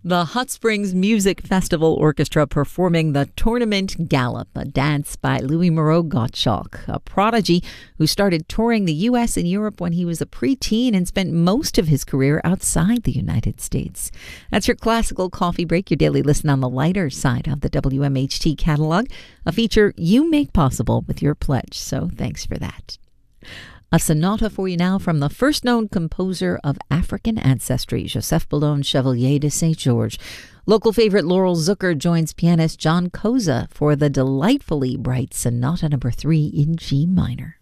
The Hot Springs Music Festival Orchestra performing the Tournament Galop, a dance by Louis Moreau Gottschalk, a prodigy who started touring the U.S. and Europe when he was a preteen and spent most of his career outside the United States. That's your classical coffee break, your daily listen on the lighter side of the WMHT catalog, a feature you make possible with your pledge, so thanks for that. A sonata for you now from the first known composer of African ancestry, Joseph Boulogne Chevalier de St. George. Local favorite Laurel Zucker joins pianist John Koza for the delightfully bright Sonata No. 3 in G minor.